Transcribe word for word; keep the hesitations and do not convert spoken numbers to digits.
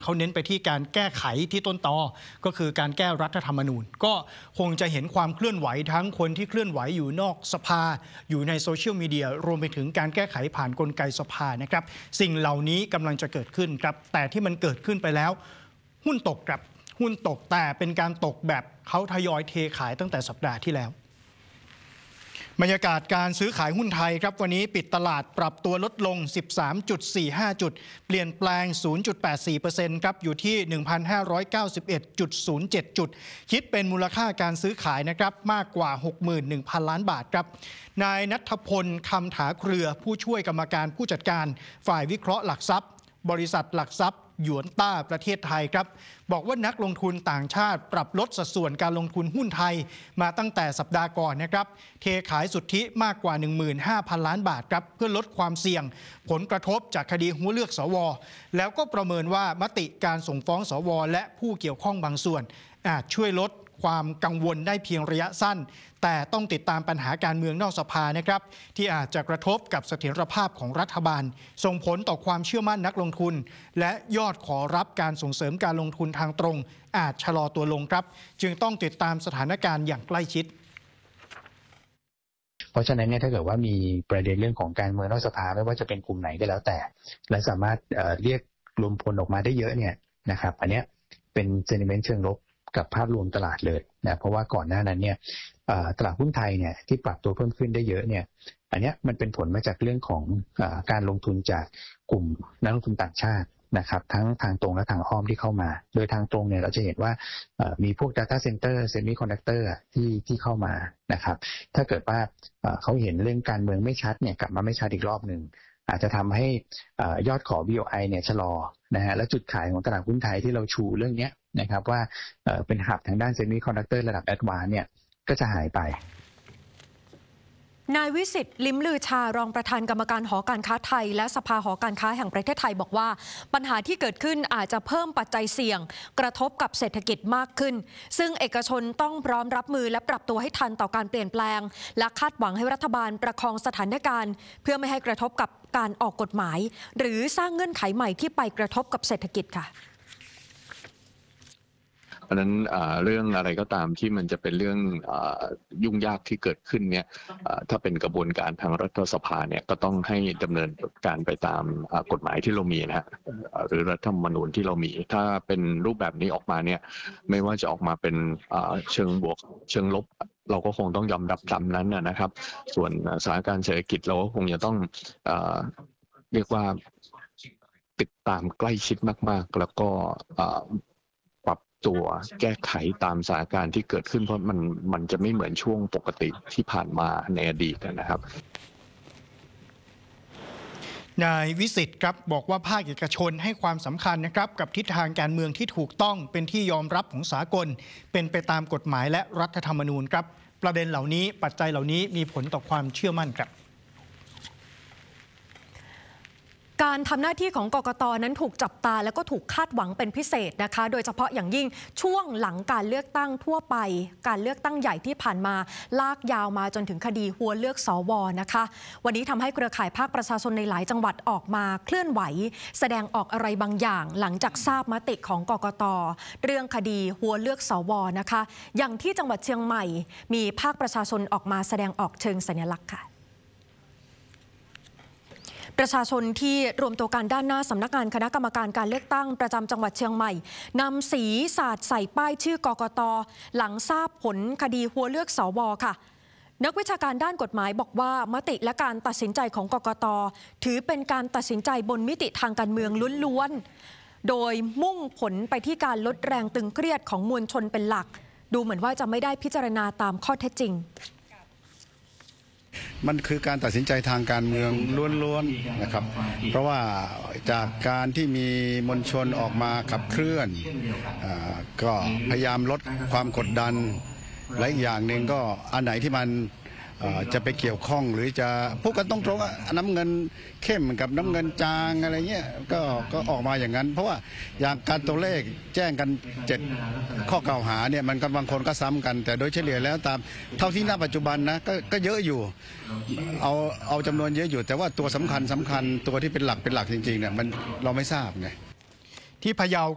เขาเน้นไปที่การแก้ไขที่ต้นตอก็คือการแก้รัฐธรรมนูญก็คงจะเห็นความเคลื่อนไหวทั้งคนที่เคลื่อนไหวอยู่นอกสภาอยู่ในโซเชียลมีเดียรวมไปถึงการแก้ไขผ่านกลไกสภานะครับสิ่งเหล่านี้กำลังจะเกิดขึ้นครับแต่ที่มันเกิดขึ้นไปแล้วหุ้นตกครับหุ้นตกแต่เป็นการตกแบบเขาทยอยเทขายตั้งแต่สัปดาห์ที่แล้วบรรยากาศการซื้อขายหุ้นไทยครับวันนี้ปิดตลาดปรับตัวลดลง สิบสามจุดสี่ห้า จุดเปลี่ยนแปลง ศูนย์จุดแปดสี่เปอร์เซ็นต์ ครับอยู่ที่ หนึ่งพันห้าร้อยเก้าสิบเอ็ดจุดศูนย์เจ็ด จุดคิดเป็นมูลค่าการซื้อขายนะครับมากกว่า หกหมื่นหนึ่งพัน ล้านบาทครับนายณัฐพลคำถาเครือผู้ช่วยกรรมการผู้จัดการฝ่ายวิเคราะห์หลักทรัพย์บริษัทหลักทรัพย์หยวนต้าประเทศไทยครับบอกว่านักลงทุนต่างชาติปรับลดสัดส่วนการลงทุนหุ้นไทยมาตั้งแต่สัปดาห์ก่อนนะครับเทขายสุทธิมากกว่า หนึ่งหมื่นห้าพัน ล้านบาทครับเพื่อลดความเสี่ยงผลกระทบจากคดีหัวเลือกสวแล้วก็ประเมินว่ามติการส่งฟ้องสวและผู้เกี่ยวข้องบางส่วนอาจช่วยลดความกังวลได้เพียงระยะสั้นแต่ต้องติดตามปัญหาการเมืองนอกสภานะครับที่อาจจะกระทบกับเสถียรภาพของรัฐบาลส่งผลต่อความเชื่อมั่นนักลงทุนและยอดขอรับการส่งเสริมการลงทุนทางตรงอาจชะลอตัวลงครับจึงต้องติดตามสถานการณ์อย่างใกล้ชิดเพราะฉะนั้นเนี่ยถ้าเกิดว่ามีประเด็นเรื่องของการเมืองนอกสภาไม่ว่าจะเป็นกลุ่มไหนก็แล้วแต่และสามารถเอ่อเรียกรวมพลออกมาได้เยอะเนี่ยนะครับอันนี้เป็นเซนิเมนต์เชิงลบกับภาพรวมตลาดเลยนะเพราะว่าก่อนหน้านั้นเนี่ยตลาดหุ้นไทยเนี่ยที่ปรับตัวเพิ่มขึ้นได้เยอะเนี่ยอันนี้มันเป็นผลมาจากเรื่องของการลงทุนจากกลุ่มนักลงทุนต่างชาตินะครับทั้งทางตรงและทางอ้อมที่เข้ามาโดยทางตรงเนี่ยเราจะเห็นว่ามีพวก data center semiconductor ที่ที่เข้ามานะครับถ้าเกิดว่าเขาเห็นเรื่องการเมืองไม่ชัดเนี่ยกลับมาไม่ชัดอีกรอบหนึ่งอาจจะทำให้ยอดขอ บี โอ ไอ เนี่ยชะลอนะฮะและจุดขายของตลาดหุ้นไทยที่เราชูเรื่องนี้นะครับว่าเป็นหับทางด้านเซมิคอนดักเตอร์ระดับแอดวานซ์เนี่ยก็จะหายไปนายวิสิทธิ์ลิ้มลือชารองประธานกรรมการหอการค้าไทยและสภาหอการค้าแห่งประเทศไทยบอกว่าปัญหาที่เกิดขึ้นอาจจะเพิ่มปัจจัยเสี่ยงกระทบกับเศรษฐกิจมากขึ้นซึ่งเอกชนต้องพร้อมรับมือและปรับตัวให้ทันต่อการเปลี่ยนแปลงและคาดหวังให้รัฐบาลประคองสถานการณ์เพื่อไม่ให้กระทบกับการออกกฎหมายหรือสร้างเงื่อนไขใหม่ที่ไปกระทบกับเศรษฐกิจค่ะเพราะฉะนั้นเรื่องอะไรก็ตามที่มันจะเป็นเรื่องยุ่งยากที่เกิดขึ้นเนี่ยถ้าเป็นกระบวนการทางรัฐสภาเนี่ยก็ต้องให้ดำเนินการไปตามกฎหมายที่เรามีนะฮะหรือรัฐธรรมนูญที่เรามีถ้าเป็นรูปแบบนี้ออกมาเนี่ยไม่ว่าจะออกมาเป็นเชิงบวกเชิงลบเราก็คงต้องยอมรับตามนั้นนะครับส่วนสถานการณ์เศรษฐกิจเราก็คงจะต้องเรียกว่าติดตามใกล้ชิดมากๆแล้วก็ตัวแก้ไขตามสถานการณ์ที่เกิดขึ้นเพราะมันมันจะไม่เหมือนช่วงปกติที่ผ่านมาในอดีตนะครับนายวิสิทธิ์ครับบอกว่าภาคเอกชนให้ความสำคัญนะครับกับทิศทางการเมืองที่ถูกต้องเป็นที่ยอมรับของสากลเป็นไปตามกฎหมายและรัฐธรรมนูญครับประเด็นเหล่านี้ปัจจัยเหล่านี้มีผลต่อความเชื่อมั่นครับการทำหน้าที่ของกกต.นั้นถูกจับตาและก็ถูกคาดหวังเป็นพิเศษนะคะโดยเฉพาะอย่างยิ่งช่วงหลังการเลือกตั้งทั่วไปการเลือกตั้งใหญ่ที่ผ่านมาลากยาวมาจนถึงคดีหัวเลือกสวนะคะวันนี้ทำให้เครือข่ายภาคประชาชนในหลายจังหวัดออกมาเคลื่อนไหวแสดงออกอะไรบางอย่างหลังจากทราบมติของกกต.เรื่องคดีหัวเลือกสวนะคะอย่างที่จังหวัดเชียงใหม่มีภาคประชาชนออกมาแสดงออกเชิงสัญลักษณ์ค่ะประชาชนที่รวมตัวกันด้านหน้าสำนักงานคณะกรรมการการเลือกตั้งประจำจังหวัดเชียงใหม่นำสีสาดใส่ป้ายชื่อกกต.หลังทราบผลคดีหัวเลือกสวค่ะนักวิชาการด้านกฎหมายบอกว่ามติและการตัดสินใจของกกต.ถือเป็นการตัดสินใจบนมิติทางการเมืองล้วนๆโดยมุ่งผลไปที่การลดแรงตึงเครียดของมวลชนเป็นหลักดูเหมือนว่าจะไม่ได้พิจารณาตามข้อเท็จจริงมันคือการตัดสินใจทางการเมืองล้วนๆนะครับเพราะว่าจากการที่มีมวลชนออกมาขับเคลื่อนก็พยายามลดความกดดันและอีกอย่างหนึ่งก็อันไหนที่มันจะไปเกี่ยวข้องหรือจะพูดกันตรงๆน้ำเงินเข้มกับน้ำเงินจางอะไรเงี้ยก็ก็ออกมาอย่างนั้นเพราะว่าอย่างการตัวเลขแจ้งกันเจ็ดข้อกล่าวหาเนี่ยมันก็บางคนก็ซ้ำกันแต่โดยเฉลี่ยแล้วตามเท่าที่ณปัจจุบันนะก็ก็เยอะอยู่เอาเอาจำนวนเยอะอยู่แต่ว่าตัวสำคัญสำคัญตัวที่เป็นหลักเป็นหลักจริงๆเนี่ยมันเราไม่ทราบไงที่พะเยา